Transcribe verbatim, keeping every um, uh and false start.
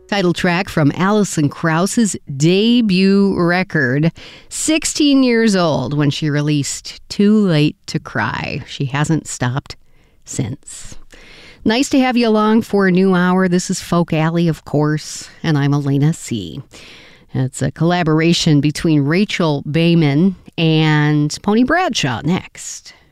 Title track from Alison Krauss's debut record, sixteen years old when she released Too Late to Cry. She hasn't stopped since. Nice to have you along for a new hour. This is Folk Alley, of course, and I'm Elena C. It's a collaboration between Rachel Bayman and Pony Bradshaw next.